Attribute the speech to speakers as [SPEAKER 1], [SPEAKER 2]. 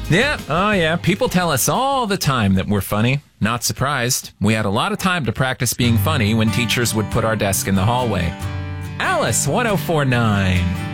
[SPEAKER 1] Yeah, oh yeah. People tell us all the time that we're funny. Not surprised. We had a lot of time to practice being funny when teachers would put our desk in the hallway. Alice 1049.